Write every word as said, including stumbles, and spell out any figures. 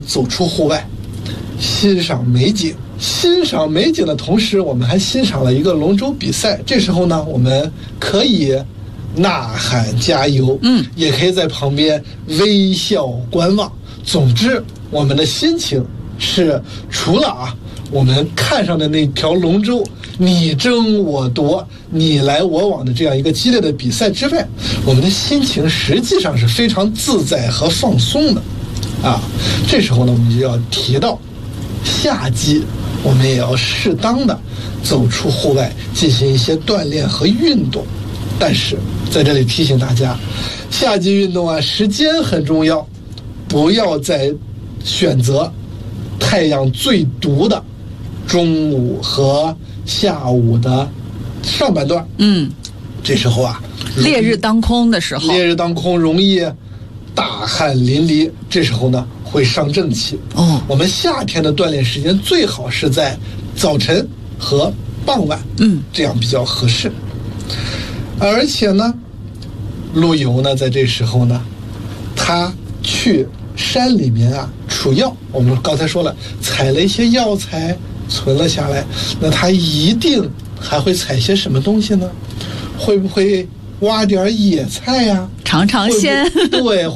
走出户外，欣赏美景。欣赏美景的同时，我们还欣赏了一个龙舟比赛。这时候呢，我们可以呐喊加油， 嗯， 也可以在旁边微笑观望。总之，我们的心情是除了啊，我们看上的那条龙舟你争我夺、你来我往的这样一个激烈的比赛之外，我们的心情实际上是非常自在和放松的啊。这时候呢，我们就要提到夏季，我们也要适当的走出户外进行一些锻炼和运动。但是在这里提醒大家，夏季运动啊，时间很重要，不要再选择太阳最毒的中午和下午的上半段。 嗯， 这时候啊， 烈日当空的时候， 烈日当空容易大汗淋漓，这时候呢会伤正气。 哦， 我们夏天的锻炼时间最好是在早晨和傍晚， 嗯， 这样比较合适。而且呢，陆游呢在这时候呢，他去山里面啊除药，我们刚才说了，采了一些药材存了下来，那他一定还会采些什么东西呢？会不会挖点野菜呀、啊？ 尝尝鲜。 对。